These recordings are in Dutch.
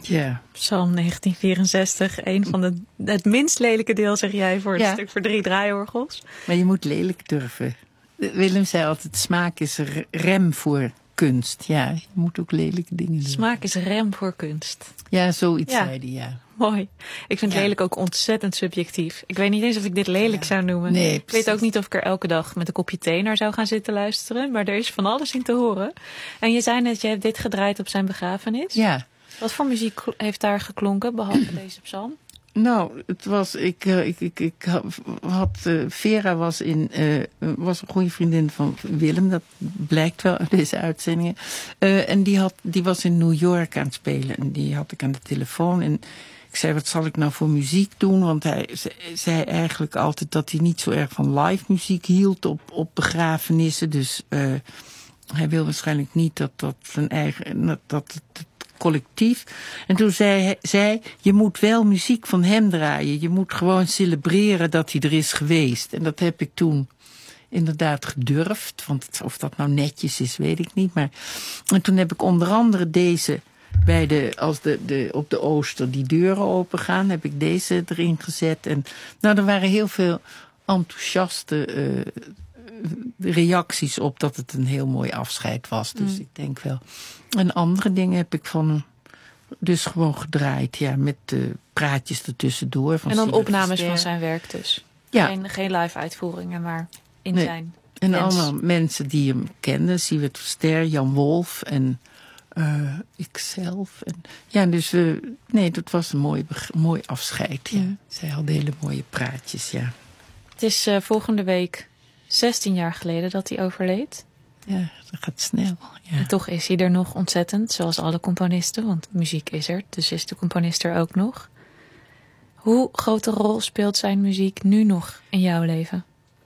Ja. Psalm 1964, het minst lelijke deel, zeg jij, voor het stuk voor 3 draaiorgels. Maar je moet lelijk durven. Willem zei altijd, smaak is rem voor kunst. Ja, je moet ook lelijke dingen doen. Smaak is rem voor kunst. Ja, zoiets zei hij, ja. Mooi. Ik vind lelijk ook ontzettend subjectief. Ik weet niet eens of ik dit lelijk zou noemen. Nee, ik weet ook niet of ik er elke dag met een kopje thee naar zou gaan zitten luisteren. Maar er is van alles in te horen. En je zei net, je hebt dit gedraaid op zijn begrafenis. Ja. Wat voor muziek heeft daar geklonken, behalve deze psalm? Nou, het was, Vera was was een goede vriendin van Willem, dat blijkt wel uit deze uitzendingen. En die was in New York aan het spelen en die had ik aan de telefoon. En ik zei, wat zal ik nou voor muziek doen? Want hij zei eigenlijk altijd dat hij niet zo erg van live muziek hield op begrafenissen. Dus hij wil waarschijnlijk niet dat zijn eigen, dat het collectief. En toen zei hij, je moet wel muziek van hem draaien. Je moet gewoon celebreren dat hij er is geweest. En dat heb ik toen inderdaad gedurfd. Want of dat nou netjes is, weet ik niet. En toen heb ik onder andere deze, als op de Ooster die deuren open gaan, heb ik deze erin gezet. En nou, er waren heel veel enthousiaste reacties op dat het een heel mooi afscheid was. Dus ik denk wel. En andere dingen heb ik van hem dus gewoon gedraaid. Ja, met praatjes ertussendoor. En dan opnames van zijn werk dus. Ja. Geen live uitvoeringen, maar in zijn en allemaal mensen die hem kenden. Siewert Verster, Jan Wolf en ikzelf. En, ja, dus dat was een mooi afscheid. Ja. Zij hadden hele mooie praatjes, ja. Het is volgende week 16 jaar geleden dat hij overleed. Ja, dat gaat snel. Ja. En toch is hij er nog ontzettend, zoals alle componisten. Want muziek is er, dus is de componist er ook nog. Hoe grote rol speelt zijn muziek nu nog in jouw leven?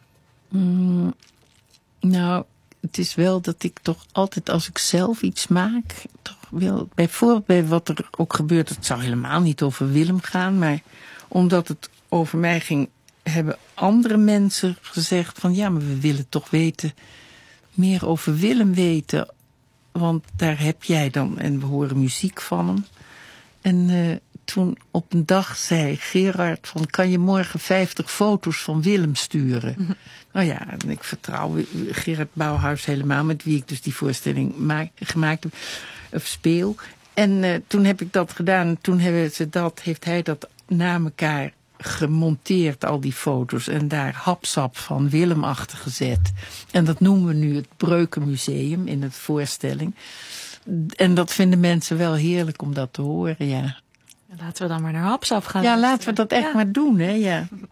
Nou, het is wel dat ik toch altijd als ik zelf iets maak, toch wil, bijvoorbeeld bij wat er ook gebeurt, het zou helemaal niet over Willem gaan, maar omdat het over mij ging, hebben andere mensen gezegd van ja, maar we willen toch meer over Willem weten, want daar heb jij dan, en we horen muziek van hem. En toen op een dag zei Gerard van, kan je morgen 50 foto's van Willem sturen? Mm-hmm. Nou ja, en ik vertrouw Gerard Bouwhuis helemaal, met wie ik dus die voorstelling gemaakt heb, of speel. En toen heb ik dat gedaan. Toen heeft hij dat na elkaar gemonteerd, al die foto's, en daar hapsap van Willem achter gezet. En dat noemen we nu het Breukenmuseum in het voorstelling. En dat vinden mensen wel heerlijk om dat te horen, ja. Laten we dan maar naar hapsap gaan. Ja, laten we dat echt maar doen, hè, ja.